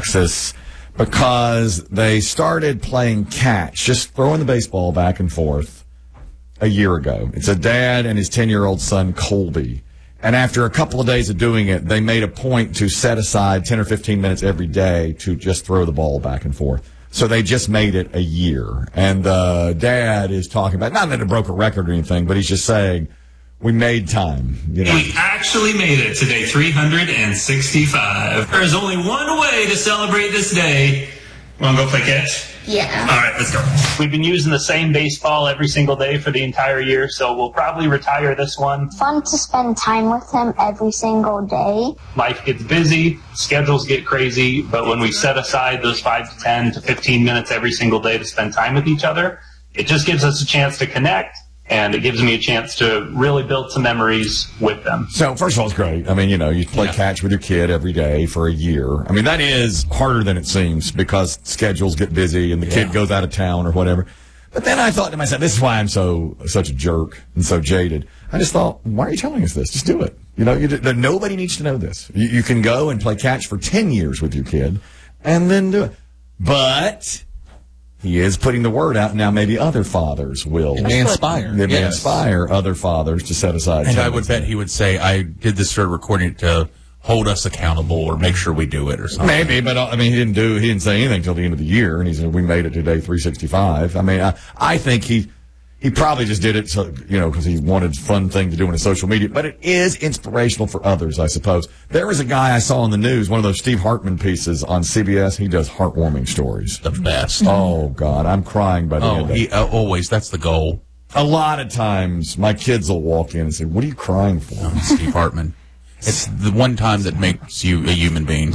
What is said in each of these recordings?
Texas, because they started playing catch, just throwing the baseball back and forth, a year ago. It's a dad and his 10-year-old son, Colby. And after a couple of days of doing it, they made a point to set aside 10 or 15 minutes every day to just throw the ball back and forth. So they just made it a year. And dad is talking about, not that it broke a record or anything, but he's just saying, we made time. You know? We actually made it to day 365. There's only one way to celebrate this day. Want to go play catch? Yeah. All right, let's go. We've been using the same baseball every single day for the entire year, so we'll probably retire this one. Fun to spend time with him every single day. Life gets busy, schedules get crazy, but when we set aside those 5 to 10 to 15 minutes every single day to spend time with each other, it just gives us a chance to connect, and it gives me a chance to really build some memories with them. So, first of all, it's great. I mean, you know, you play catch with your kid every day for a year. I mean, that is harder than it seems because schedules get busy and the kid goes out of town or whatever. But then I thought to myself, this is why I'm such a jerk and so jaded. I just thought, why are you telling us this? Just do it. You know, nobody needs to know this. You can go and play catch for 10 years with your kid and then do it. But he is putting the word out now. Maybe other fathers will. It may inspire. They may inspire other fathers to set aside. And I would bet he would say, I did this for recording to hold us accountable or make sure we do it or something. Maybe, but I mean, he didn't say anything till the end of the year, and he said, we made it to day 365. I mean, I think he probably just did it, so, you know, because he wanted a fun thing to do on his social media, but it is inspirational for others, I suppose. There was a guy I saw in the news, one of those Steve Hartman pieces on CBS. He does heartwarming stories. The best. Oh, God, I'm crying by the end of it. Always, that's the goal. A lot of times, my kids will walk in and say, what are you crying for? Steve Hartman. It's the one time that makes you a human being.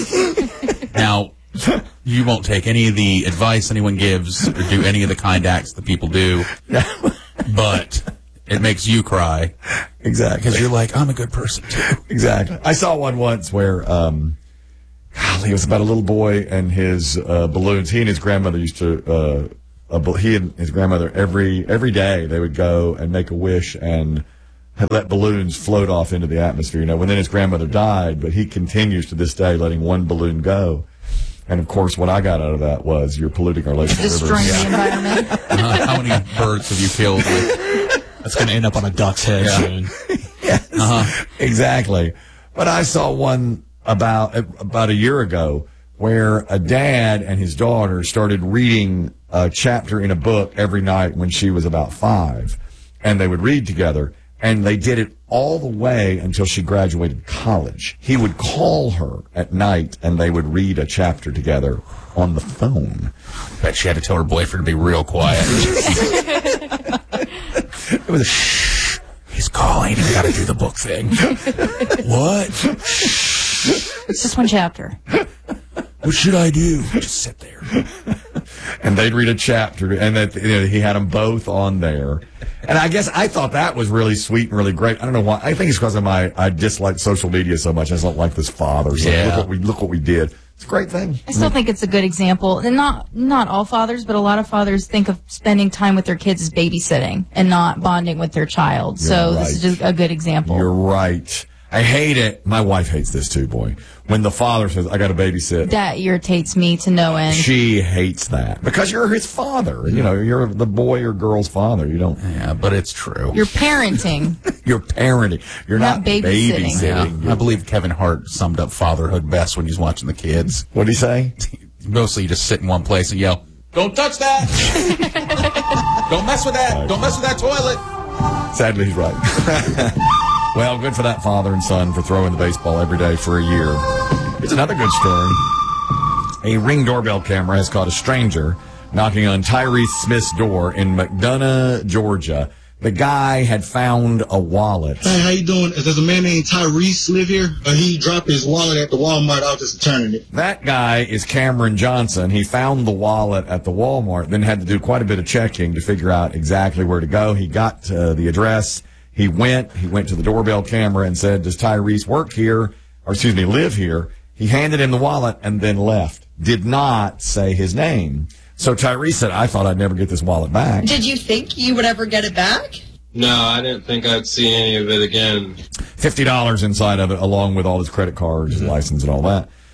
Now, you won't take any of the advice anyone gives or do any of the kind acts that people do, but it makes you cry. Exactly. Because you're like, I'm a good person, too. Exactly. I saw one once where, it was about a little boy and his balloons. He and his grandmother used to, he and his grandmother every day they would go and make a wish and let balloons float off into the atmosphere. You know, when then his grandmother died, but he continues to this day letting one balloon go. And, of course, what I got out of that was you're polluting our lakes and rivers. Destroying the environment. How many birds have you killed? That's going to end up on a duck's head soon. Yes, exactly. But I saw one about a year ago where a dad and his daughter started reading a chapter in a book every night when she was about 5. And they would read together. And they did it all the way until she graduated college. He would call her at night, and they would read a chapter together on the phone. Bet she had to tell her boyfriend to be real quiet. It was shh. He's calling. We got to do the book thing. What? It's just one chapter. What should I do? Just sit there. And they'd read a chapter, and that he had them both on there. And I guess I thought that was really sweet and really great. I don't know why. I think it's because of I dislike social media so much. I just don't like this father. So look what we did. It's a great thing. I still think it's a good example. And not all fathers, but a lot of fathers think of spending time with their kids as babysitting and not bonding with their child. This is just a good example. You're right. I hate it. My wife hates this too, boy. When the father says, I got to babysit. That irritates me to no end. She hates that. Because you're his father. You know, you're the boy or girl's father. You don't. Yeah, but it's true. You're parenting. You're parenting. You're not babysitting. Yeah. I believe Kevin Hart summed up fatherhood best when he's watching the kids. What'd he say? Mostly you just sit in one place and yell, don't touch that! Don't mess with that! Don't mess with that toilet! Sadly, he's right. Well, good for that father and son for throwing the baseball every day for a year. Here's another good story. A Ring doorbell camera has caught a stranger knocking on Tyrese Smith's door in McDonough, Georgia. The guy had found a wallet. Hey, how you doing? Does a man named Tyrese live here? He dropped his wallet at the Walmart. I was just returning it. That guy is Cameron Johnson. He found the wallet at the Walmart, then had to do quite a bit of checking to figure out exactly where to go. He got the address. He went to the doorbell camera and said, does Tyrese live here? He handed him the wallet and then left. Did not say his name. So Tyrese said, I thought I'd never get this wallet back. Did you think you would ever get it back? No, I didn't think I'd see any of it again. $50 inside of it, along with all his credit cards, his license, and all that.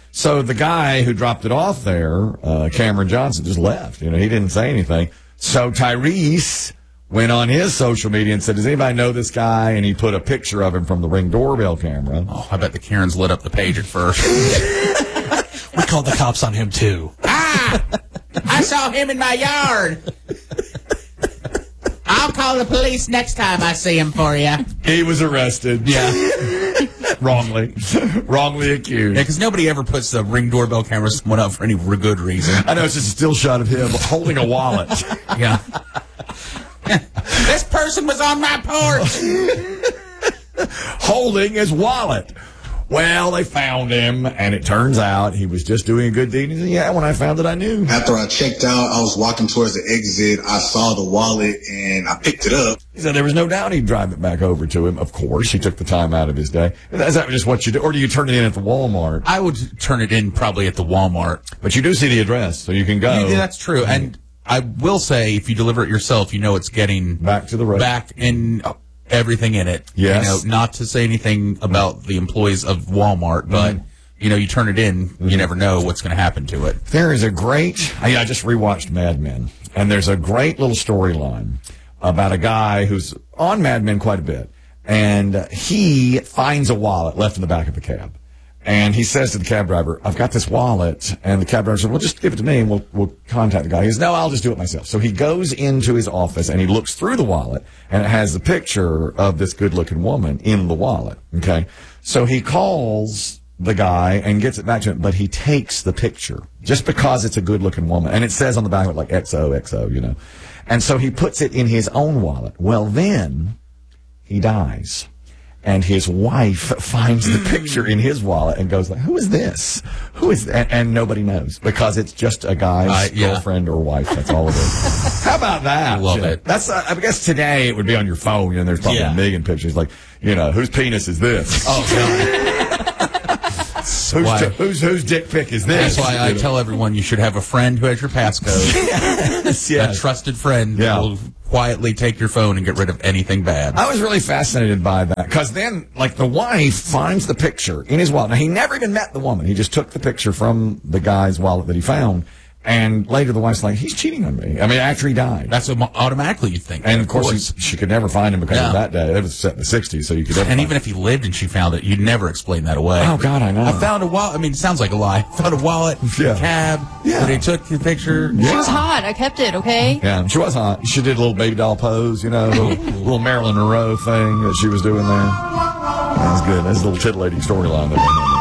So the guy who dropped it off there, Cameron Johnson, just left. He didn't say anything. So Tyrese went on his social media and said, does anybody know this guy? And he put a picture of him from the Ring doorbell camera. Oh, I bet the Karens lit up the page at first. We called the cops on him, too. I saw him in my yard. I'll call the police next time I see him for you. He was arrested. Yeah. Wrongly accused. Yeah, because nobody ever puts the Ring doorbell camera someone up for any good reason. I know, it's just a still shot of him holding a wallet. Yeah. This person was on my porch. Holding his wallet. Well, they found him, and it turns out he was just doing a good deed. He said, yeah, when I found it, I knew. After I checked out, I was walking towards the exit. I saw the wallet, and I picked it up. He said there was no doubt he'd drive it back over to him. Of course, he took the time out of his day. Is that just what you do? Or do you turn it in at the Walmart? I would turn it in probably at the Walmart. But you do see the address, so you can go. Yeah, that's true. And I will say, if you deliver it yourself, it's getting back to the road. Back in everything in it. Yes. Not to say anything about the employees of Walmart, but, you turn it in, you never know what's going to happen to it. There is a great, I just rewatched Mad Men, and there's a great little storyline about a guy who's on Mad Men quite a bit, and he finds a wallet left in the back of the cab. And he says to the cab driver, I've got this wallet. And the cab driver said, well, just give it to me and we'll contact the guy. He says, no, I'll just do it myself. So he goes into his office and he looks through the wallet and it has a picture of this good looking woman in the wallet. Okay. So he calls the guy and gets it back to him, but he takes the picture just because it's a good looking woman. And it says on the back of it like XOXO, And so he puts it in his own wallet. Well, then he dies. And his wife finds the picture in his wallet and goes like, who is this? Who is that? And nobody knows because it's just a guy's girlfriend or wife. That's all it is. How about that? I love it. That's, I guess today it would be on your phone and there's probably a million pictures like, whose penis is this? Oh, God. Whose dick pic is this? That's why I tell everyone you should have a friend who has your passcode. Yes. A trusted friend who will quietly take your phone and get rid of anything bad. I was really fascinated by that because then, the wife finds the picture in his wallet. Now, he never even met the woman. He just took the picture from the guy's wallet that he found. And later the wife's like, he's cheating on me. I mean, after he died. That's what automatically you'd think. And of course, she could never find him because of that day. It was set in the 60s, so you could never And even if he lived and she found it, you'd never explain that away. Oh, God, I know. I found a wallet. I mean, it sounds like a lie. I found a wallet, a cab, where they took the picture. She was hot. I kept it, okay? Yeah, she was hot. She did a little baby doll pose, little Marilyn Monroe thing that she was doing there. That was good. That's a little titillating storyline there.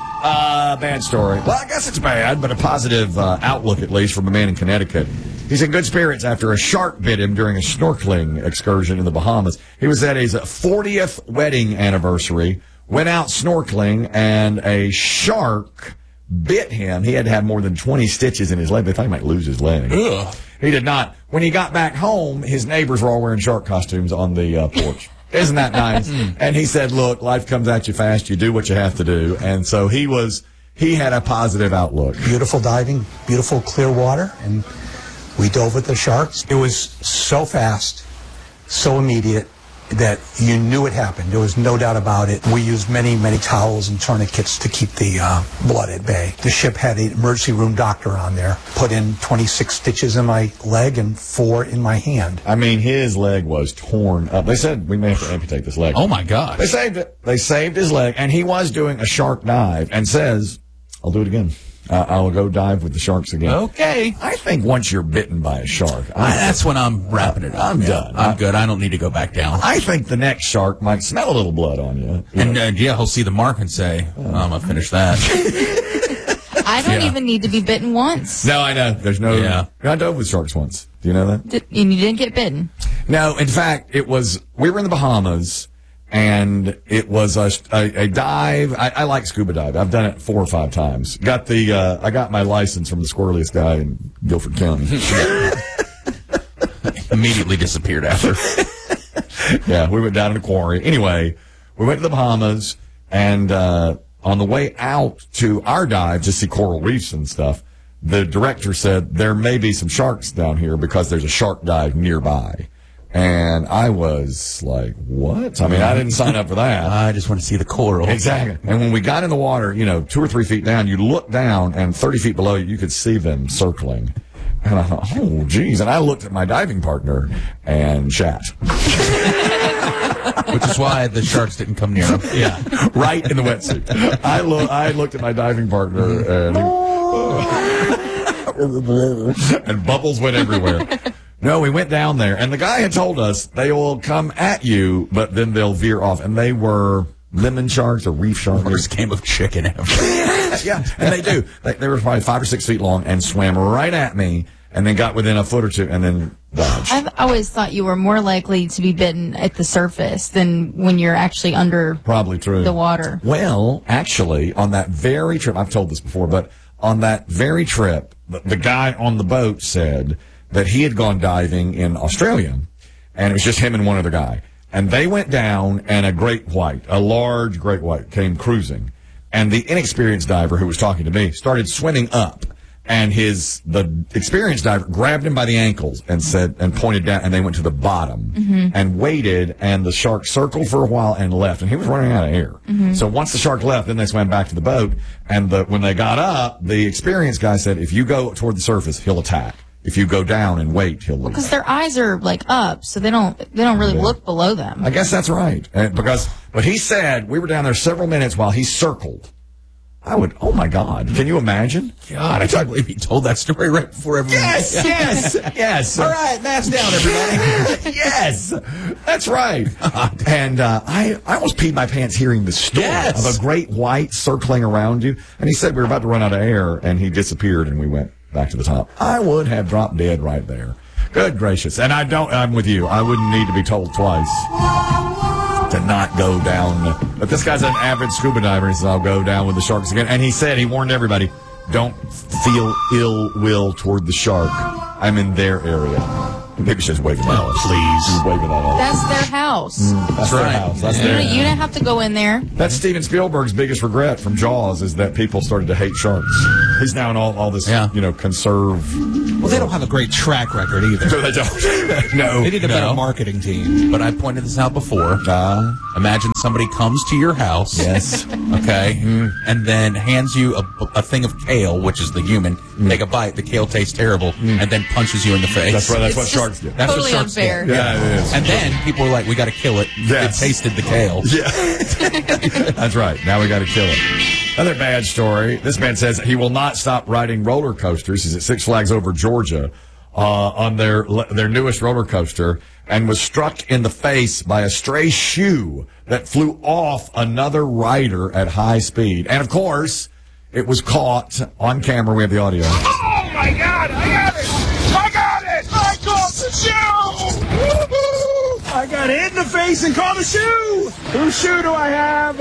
Bad story. Well, I guess it's bad, but a positive outlook, at least, from a man in Connecticut. He's in good spirits after a shark bit him during a snorkeling excursion in the Bahamas. He was at his 40th wedding anniversary, went out snorkeling, and a shark bit him. He had to have more than 20 stitches in his leg. They thought he might lose his leg. Ugh. He did not. When he got back home, his neighbors were all wearing shark costumes on the porch. Isn't that nice? And he said, look, life comes at you fast. You do what you have to do. And so he had a positive outlook. Beautiful diving, beautiful clear water, and we dove with the sharks. It was so fast, so immediate that you knew it happened. There was no doubt about it. We used many, many towels and tourniquets to keep the blood at bay. The ship had an emergency room doctor on there, put in 26 stitches in my leg and 4 in my hand. I mean, his leg was torn up. They said we may have to amputate this leg. Oh, my gosh. They saved it. They saved his leg, and he was doing a shark dive and says, I'll do it again. I'll go dive with the sharks again. Okay. I think once you're bitten by a shark, that's when I'm wrapping it up. I'm done. I'm good. I don't need to go back down. I think the next shark might smell a little blood on you. And he'll see the mark and say, I'm going to finish that. I don't even need to be bitten once. No, I know. There's no. Yeah. I dove with sharks once. Do you know that? And you didn't get bitten? No. In fact, we were in the Bahamas. And it was a dive. I like scuba dive. I've done it 4 or 5 times. I got my license from the squirreliest guy in Guilford County. Immediately disappeared after. Yeah, we went down in a quarry. Anyway, we went to the Bahamas, and on the way out to our dive to see coral reefs and stuff, the director said there may be some sharks down here because there's a shark dive nearby. And I was like, what? I mean, I didn't sign up for that. I just want to see the coral. Exactly. And when we got in the water, 2 or 3 feet down, you look down, and 30 feet below you could see them circling. And I thought, oh, geez. And I looked at my diving partner and shat. Which is why the sharks didn't come near him. Yeah. Right in the wetsuit. I looked at my diving partner and bubbles went everywhere. No, we went down there, and the guy had told us they will come at you, but then they'll veer off. And they were lemon sharks or reef sharks. Worst game of chicken ever. Yeah, and they do. They were probably 5 or 6 feet long and swam right at me, and then got within a foot or two, and then dodged. I've always thought you were more likely to be bitten at the surface than when you're actually under Probably true. the water. Well, actually, on that very trip, I've told this before, but on that very trip, the guy on the boat said that he had gone diving in Australia, and it was just him and one other guy. And they went down, and a large great white, came cruising. And the inexperienced diver who was talking to me started swimming up. And the experienced diver grabbed him by the ankles and pointed down, and they went to the bottom and waited, and the shark circled for a while and left, and he was running out of air. So once the shark left, then they swam back to the boat, and when they got up, the experienced guy said, if you go toward the surface, he'll attack. If you go down and wait, he'll leave. Because their eyes are like up, so they don't really look below them. I guess that's right. But he said, we were down there several minutes while he circled. Oh my God. Can you imagine? God, I can't believe he told that story right before everyone. Yes. All right, mask down, everybody. Yes, that's right. And I almost peed my pants hearing the story of a great white circling around you. And he said we were about to run out of air, and he disappeared, and we went back to the top. I would have dropped dead right there. Good gracious. And I'm with you. I wouldn't need to be told twice to not go down. But this guy's an avid scuba diver. He says, I'll go down with the sharks again. And he warned everybody, don't feel ill will toward the shark. I'm in their area. Maybe she's waving that off. Please. She's waving that off. That's their house. That's their house. That's their You didn't have to go in there. That's Steven Spielberg's biggest regret from Jaws is that people started to hate sharks. He's now in all this, conserve. Well, they don't have a great track record either. No, they don't. No. They need a better marketing team. But I pointed this out before. Imagine somebody comes to your house. Yes. Okay. And then hands you a thing of kale, which is the human. Take a bite. The kale tastes terrible. And then punches you in the face. That's right. That's what sharks do. That's totally what sharks unfair. do. Yeah, it is. And then people were like, we got to kill it. Yes. It tasted the kale. Yeah. That's right. Now we got to kill it. Another bad story. This man says he will not stop riding roller coasters. He's at Six Flags Over Georgia on their newest roller coaster and was struck in the face by a stray shoe that flew off another rider at high speed. And, of course, it was caught on camera. We have the audio. Oh, my God. I got it. I caught the shoe. Woo-hoo. I got hit in the face and caught the shoe. Whose shoe do I have?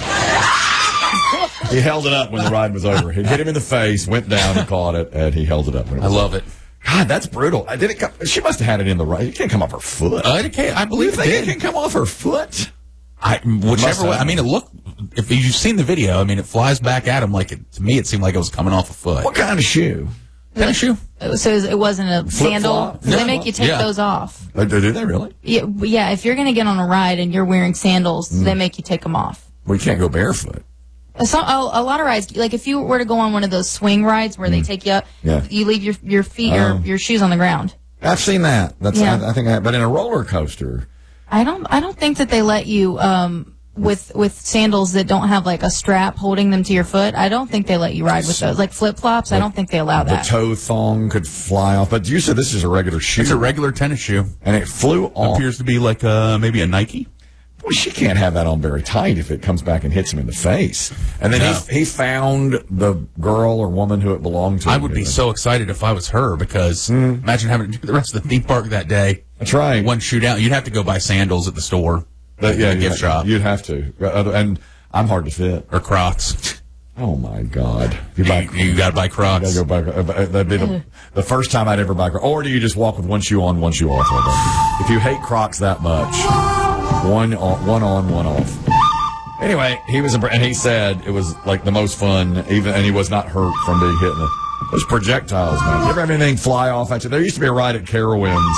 He held it up when the ride was over. He hit him in the face, went down and caught it, and he held it up. When it was I love it. God, that's brutal. She must have had it in the right. It can't come off her foot. I believe it can come off her foot. Whichever way. I mean, if you've seen the video, I mean, it flies back at him to me, it seemed like it was coming off a foot. What kind of shoe? Kind of shoe? So it wasn't a sandal? They make you take those off. Do they really? Yeah, if you're going to get on a ride and you're wearing sandals, they make you take them off. Well, you can't go barefoot. A lot of rides, like if you were to go on one of those swing rides where they take you up, you leave your feet or your shoes on the ground. I've seen that. I think but in a roller coaster, I don't think that they let you with sandals that don't have like a strap holding them to your foot. I don't think they let you ride with those, like flip flops. I don't think they allow that. The toe thong could fly off, but you said this is a regular shoe. It's a regular tennis shoe, and it flew off. Appears to be like maybe a Nike. Well, she can't have that on very tight if it comes back and hits him in the face. And then he found the girl or woman who it belonged to. I would be so excited if I was her because imagine having to do the rest of the theme park that day. That's right. One shoe down. You'd have to go buy sandals at the store. The gift shop. You'd have to. And I'm hard to fit. Or Crocs. Oh, my God. You got to buy Crocs. You gotta go buy, that'd be the first time I'd ever buy Crocs. Or do you just walk with one shoe on, one shoe off? If you hate Crocs that much, one on, one off. Anyway, and he said it was like the most fun, and he was not hurt from being hit in those projectiles, man. You ever have anything fly off at you? There used to be a ride at Carowinds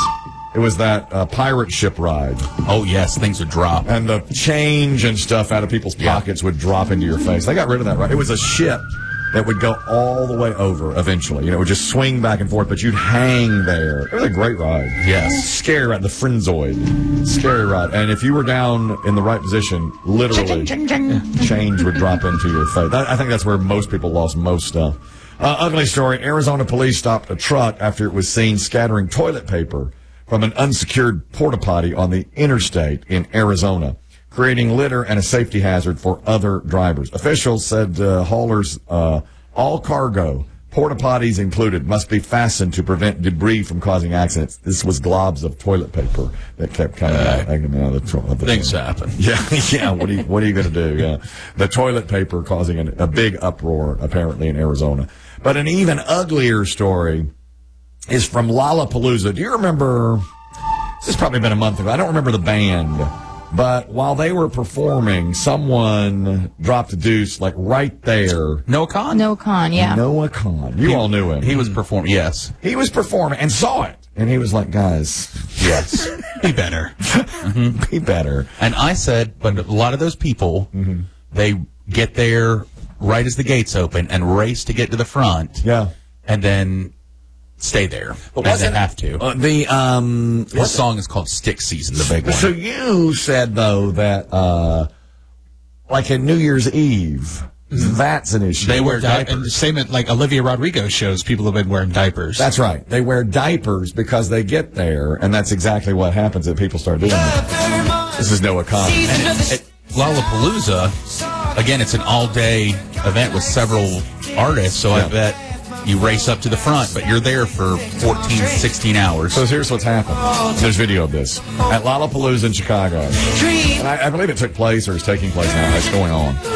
It was that pirate ship ride. Oh, yes, things would drop. And the change and stuff out of people's pockets would drop into your face. They got rid of that ride. It was a ship that would go all the way over eventually. You know, it would just swing back and forth, but you'd hang there. It was a great ride. Yes. Scary ride, the Frenzoid. Scary ride. And if you were down in the right position, literally, change would drop into your face. I think that's where most people lost most stuff. Ugly story. Arizona police stopped a truck after it was seen scattering toilet paper from an unsecured porta potty on the interstate in Arizona, creating litter and a safety hazard for other drivers. Officials said haulers, all cargo, porta potties included, must be fastened to prevent debris from causing accidents. This was globs of toilet paper that kept coming out of the things happen. Yeah, yeah. What are you going to do? Yeah, the toilet paper causing a big uproar apparently in Arizona. But an even uglier story is from Lollapalooza. Do you remember? This has probably been a month ago. I don't remember the band, but while they were performing, someone dropped a deuce like right there. Noah Kahn? Noah Kahn, yeah. Noah Kahn. You all knew him. He was performing, yes. He was performing and saw it. And he was like, guys, yes, be better. Be better. And I said, but a lot of those people, they get there right as the gates open and race to get to the front. Yeah. And then stay there. But and they have to. His song is called Stick Season, the big one. So you said, though, that like in New Year's Eve, that's an issue. They wear diapers. And same at like Olivia Rodrigo shows, people have been wearing diapers. That's right. They wear diapers because they get there, and that's exactly what happens if people start doing that. This is Noah Kahn. At Lollapalooza, again, it's an all-day event with several artists, so I bet you race up to the front, but you're there for 14, 16 hours. So here's what's happened. There's video of this. At Lollapalooza in Chicago, and I believe it took place or is taking place now. It's going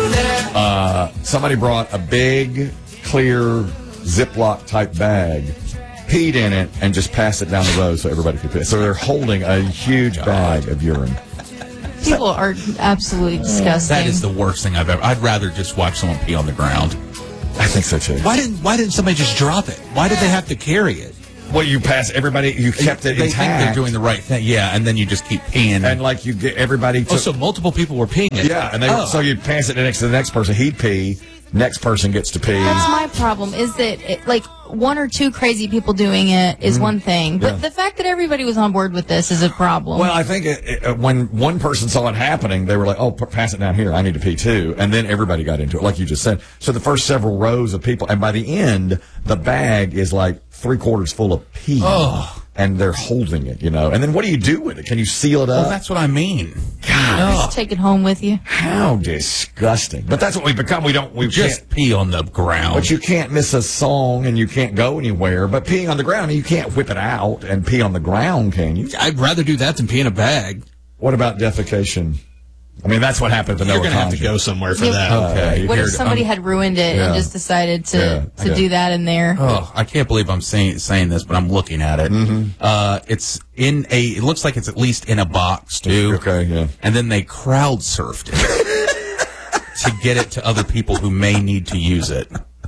on. Somebody brought a big, clear Ziploc-type bag, peed in it, and just passed it down the road so everybody could pee. So they're holding a huge bag of urine. People are absolutely disgusting. That is the worst thing I've ever. I'd rather just watch someone pee on the ground. I think so too. Why didn't somebody just drop it? Why did they have to carry it? Well, you pass everybody. You kept it They intact. think they're doing the right thing, yeah, and then you just keep peeing. And like you get everybody. So multiple people were peeing it. Yeah, and so you pass it next to the next person. He'd pee. Next person gets to pee. That's my problem, is that, like, one or two crazy people doing it is one thing. But the fact that everybody was on board with this is a problem. Well, I think when one person saw it happening, they were like, oh, pass it down here. I need to pee too. And then everybody got into it, like you just said. So the first several rows of people, and by the end, the bag is like 3/4 full of pee. Oh. And they're holding it, you know. And then what do you do with it? Can you seal it up? Well, that's what I mean. God, just take it home with you. how disgusting. But that's what we've become. We Just pee on the ground. But you can't miss a song and you can't go anywhere. But peeing on the ground, you can't whip it out and pee on the ground, can you? I'd rather do that than pee in a bag. What about defecation? I mean, that's what happened to Noah You're going to have to Conjure. go somewhere for that. Okay. What if somebody had ruined it and just decided to do that in there? Oh, I can't believe I'm saying this, but I'm looking at it. It's it looks like it's at least in a box, too. Okay, yeah. And then they crowd surfed it to get it to other people who may need to use it.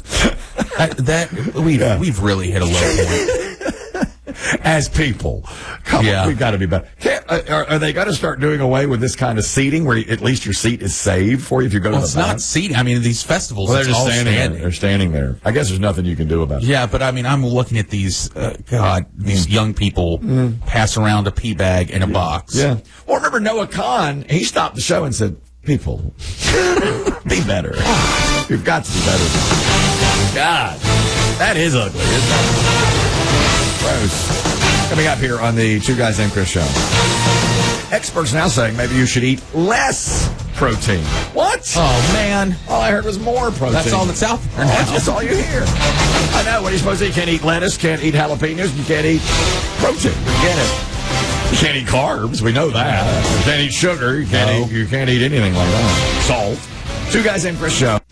We've really hit a low point. As people, come on, we've got to be better. Are they got to start doing away with this kind of seating where at least your seat is saved for you if you go to the It's back? not seating. I mean, these festivals, Well, it's they're just all standing there. They're standing there. I guess there's nothing you can do about it. Yeah, but I mean, I'm looking at these, these young people pass around a pee bag in a box. Yeah. Well, remember Noah Kahn, he stopped the show and said, people, be better. You've got to be better. God, that is ugly, isn't it? Gross. Coming up here on the Two Guys Named Chris show. Experts now saying maybe you should eat less protein. What? Oh, man. All I heard was more protein. That's all that's out there now. That's all you hear. I know. What are you supposed to eat? You can't eat lettuce, can't eat jalapenos, you can't eat protein. You get it. You can't eat carbs. We know that. You can't eat sugar. You can't eat anything like that. Salt. Two Guys Named Chris show.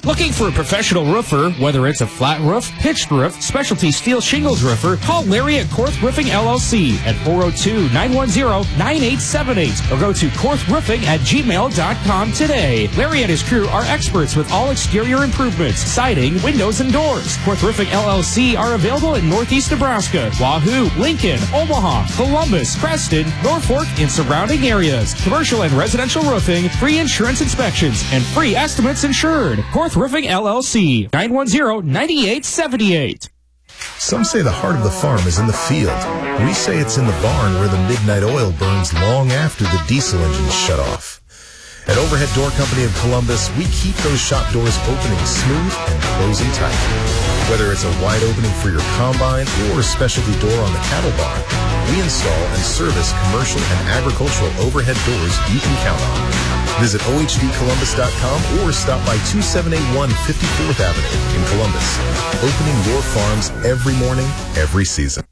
Looking for a professional roofer, whether it's a flat roof, pitched roof, specialty steel shingles roofer, call Larry at Korth Roofing LLC at 402-910-9878 or go to korthroofing@gmail.com today. Larry and his crew are experts with all exterior improvements, siding, windows, and doors. Korth Roofing LLC are available in Northeast Nebraska, Wahoo, Lincoln, Omaha, Columbus, Preston, Norfolk, and surrounding areas. Commercial and residential roofing, free insurance inspections, and free estimates insured. Korth Roofing LLC, 910-9878. Some say the heart of the farm is in the field. We say it's in the barn where the midnight oil burns long after the diesel engines shut off. At Overhead Door Company of Columbus, we keep those shop doors opening smooth and closing tight. Whether it's a wide opening for your combine or a specialty door on the cattle barn, we install and service commercial and agricultural overhead doors you can count on. Visit OHDColumbus.com or stop by 2781 54th Avenue in Columbus. Opening your farms every morning, every season.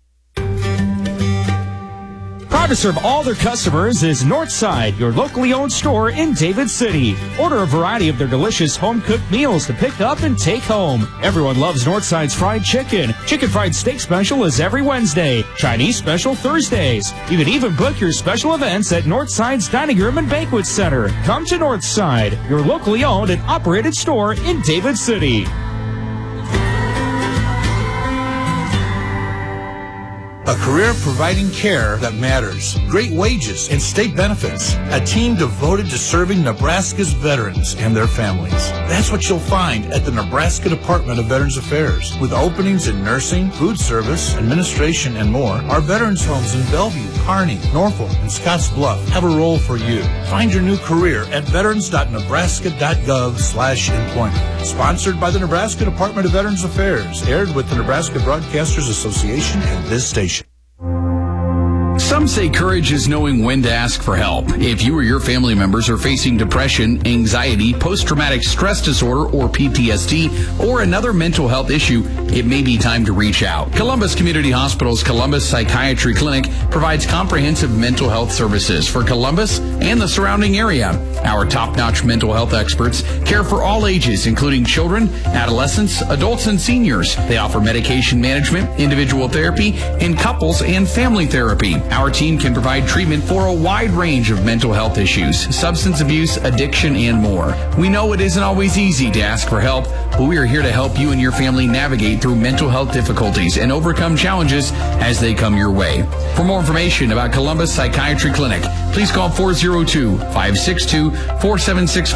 Proud to serve all their customers is Northside, your locally owned store in David City. Order a variety of their delicious home-cooked meals to pick up and take home. Everyone loves Northside's fried chicken. Chicken fried steak special is every Wednesday. Chinese special Thursdays. You can even book your special events at Northside's Dining Room and Banquet Center. Come to Northside, your locally owned and operated store in David City. A career providing care that matters, great wages and state benefits, a team devoted to serving Nebraska's veterans and their families. That's what you'll find at the Nebraska Department of Veterans Affairs. With openings in nursing, food service, administration, and more, our veterans homes in Bellevue, Kearney, Norfolk, and Scottsbluff have a role for you. Find your new career at veterans.nebraska.gov/employment. Sponsored by the Nebraska Department of Veterans Affairs, aired with the Nebraska Broadcasters Association and this station. Some say courage is knowing when to ask for help. If you or your family members are facing depression, anxiety, post-traumatic stress disorder, or PTSD, or another mental health issue, it may be time to reach out. Columbus Community Hospital's Columbus Psychiatry Clinic provides comprehensive mental health services for Columbus and the surrounding area. Our top-notch mental health experts care for all ages, including children, adolescents, adults, and seniors. They offer medication management, individual therapy, and couples and family therapy. Our team can provide treatment for a wide range of mental health issues, substance abuse, addiction, and more. We know it isn't always easy to ask for help, but we are here to help you and your family navigate through mental health difficulties and overcome challenges as they come your way. For more information about Columbus Psychiatry Clinic, please call 402-562-4765